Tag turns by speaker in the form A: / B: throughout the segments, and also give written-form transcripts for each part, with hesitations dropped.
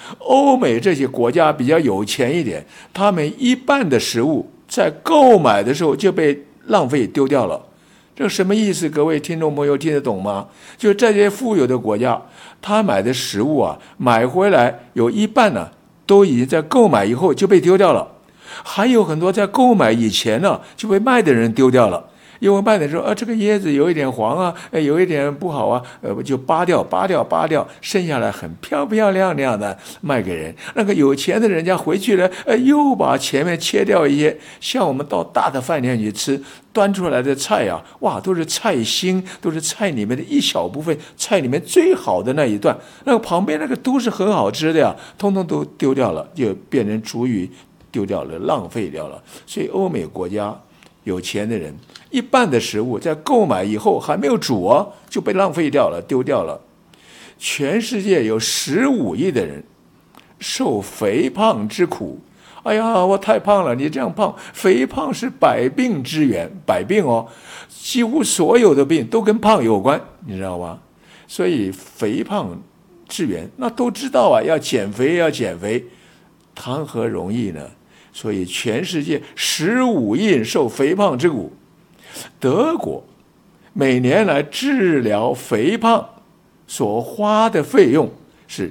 A: 欧美这些国家比较有钱一点，他们一半的食物在购买的时候就被浪费丢掉了。这什么意思？各位听众朋友听得懂吗？就这些富有的国家，他买的食物啊，买回来有一半呢，都已经在购买以后就被丢掉了，还有很多在购买以前呢就被卖的人丢掉了。因为卖的时候这个椰子有一点黄啊，有一点不好啊，就扒掉，剩下来很漂漂亮亮的卖给人。那个有钱的人家回去了，又把前面切掉一些。像我们到大的饭店去吃，端出来的菜啊，哇，都是菜心，都是菜里面的一小部分，菜里面最好的那一段，那个旁边那个都是很好吃的呀，通通都丢掉了，就变成厨余丢掉了，浪费掉了。所以欧美国家有钱的人，一半的食物在购买以后还没有煮就被浪费掉了，丢掉了。全世界有15亿的人受肥胖之苦。哎呀，我太胖了！你这样胖，肥胖是百病之源，百病几乎所有的病都跟胖有关，你知道吗？所以肥胖之源，那都知道啊，要减肥，谈何容易呢？所以全世界15亿人受肥胖之苦。德国每年来治疗肥胖所花的费用是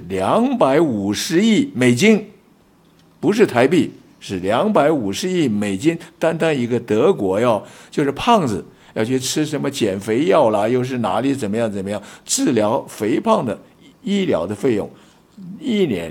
A: 250亿美金，不是台币，是250亿美金。单单一个德国就是胖子要去吃什么减肥药啦，又是哪里怎么样治疗肥胖的医疗的费用，一年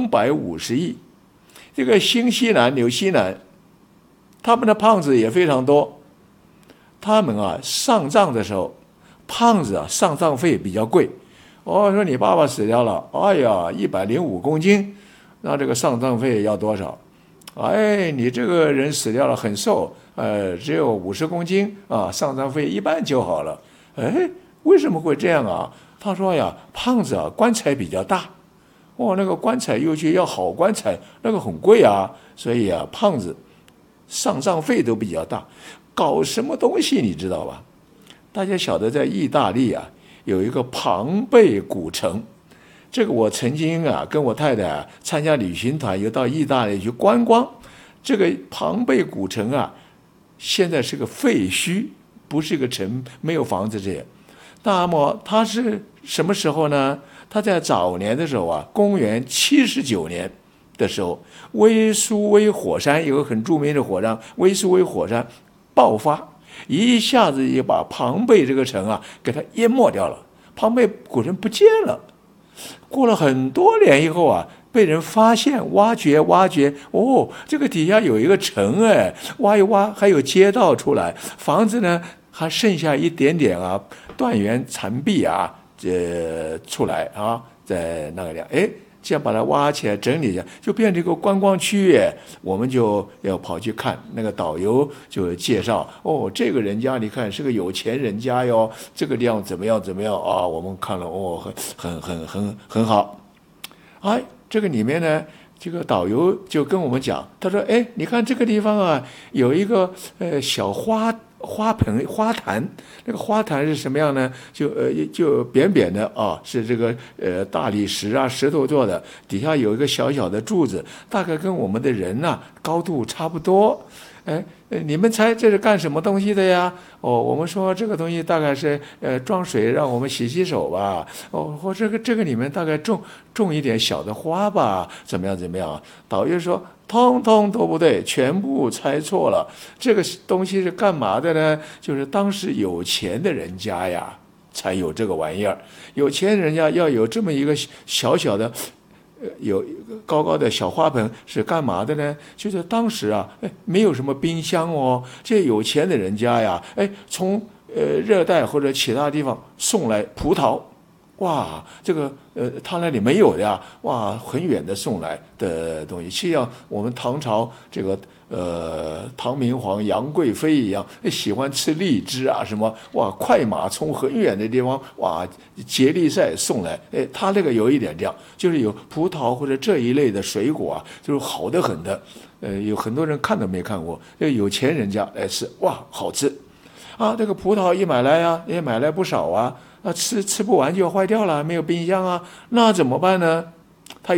A: 250亿。这个新西兰、纽西兰，他们的胖子也非常多。他们上葬的时候，胖子上葬费比较贵。说你爸爸死掉了，哎呀，105公斤，那这个上葬费要多少？你这个人死掉了很瘦，只有50公斤上葬费一半就好了。为什么会这样啊？他说呀，胖子棺材比较大。那个棺材又去要好棺材，那个很贵啊，所以胖子上葬费都比较大。搞什么东西你知道吧？大家晓得在意大利有一个庞贝古城，这个我曾经跟我太太参加旅行团，又到意大利去观光。这个庞贝古城现在是个废墟，不是个城，没有房子这些。那么它是什么时候呢？它在早年的时候公元79年的时候，威苏威火山有个很著名的火山，威苏威火山爆发，一下子也把庞贝这个城给它淹没掉了，庞贝古城不见了。过了很多年以后被人发现，挖掘，这个底下有一个城挖一挖，还有街道出来，房子呢还剩下一点点断垣残壁出来在那个地方，这样把它挖起来整理一下，就变成一个观光区域。我们就要跑去看，那个导游就介绍，这个人家你看是个有钱人家哟，这个地方怎么样我们看了很好。这个里面呢，这个导游就跟我们讲，他说你看这个地方有一个小花盆花坛，那个花坛是什么样呢？就扁扁的是这个大理石石头做的，底下有一个小小的柱子，大概跟我们的人高度差不多。你们猜这是干什么东西的呀？我们说这个东西大概是装水让我们洗洗手吧。或这个里面大概种一点小的花吧，怎么样？导游说通通都不对，全部猜错了。这个东西是干嘛的呢？就是当时有钱的人家才有这个玩意儿。有钱人家要有这么一个小小的有高高的小花盆是干嘛的呢？就是当时没有什么冰箱这有钱的人家从热带或者其他地方送来葡萄，这个他那里没有的很远的送来的东西，就像我们唐朝这个唐明皇杨贵妃一样，喜欢吃荔枝什么快马从很远的地方接力赛送来，他那个有一点这样，就是有葡萄或者这一类的水果就是好得很的，有很多人看都没看过，有钱人家来吃好吃这个葡萄一买来也买来不少吃不完就坏掉了，没有冰箱那怎么办呢？